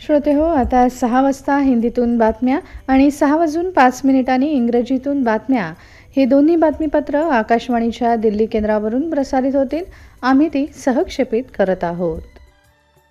श्रोतेहो, आता 6 वाजता हिंदीतून बातम्या आणि 6 वाजून 5 मिनिटांनी इंग्रजीतून बातम्या हे दोन्ही बातमीपत्र आकाशवाणीच्या दिल्ली केंद्रावरून प्रसारित होतील. आम्ही ती सहक्षेपित करत आहोत.